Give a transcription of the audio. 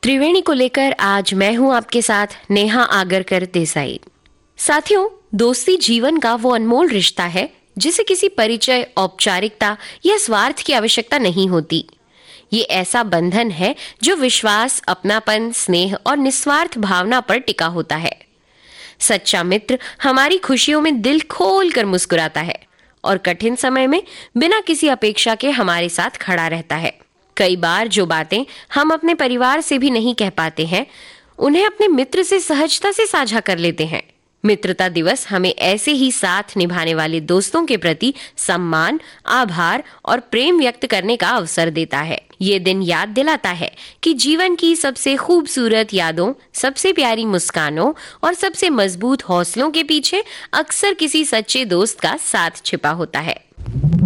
त्रिवेणी को लेकर आज मैं हूं आपके साथ नेहा आगरकर देसाई। साथियों, दोस्ती जीवन का वो अनमोल रिश्ता है जिसे किसी परिचय, औपचारिकता या स्वार्थ की आवश्यकता नहीं होती। ये ऐसा बंधन है जो विश्वास, अपनापन, स्नेह और निस्वार्थ भावना पर टिका होता है। सच्चा मित्र हमारी खुशियों में दिल खोल कर मुस्कुराता है और कठिन समय में बिना किसी अपेक्षा के हमारे साथ खड़ा रहता है। कई बार जो बातें हम अपने परिवार से भी नहीं कह पाते हैं, उन्हें अपने मित्र से सहजता से साझा कर लेते हैं। मित्रता दिवस हमें ऐसे ही साथ निभाने वाले दोस्तों के प्रति सम्मान, आभार और प्रेम व्यक्त करने का अवसर देता है। ये दिन याद दिलाता है कि जीवन की सबसे खूबसूरत यादों, सबसे प्यारी मुस्कानों और सबसे मजबूत हौसलों के पीछे अक्सर किसी सच्चे दोस्त का साथ छिपा होता है।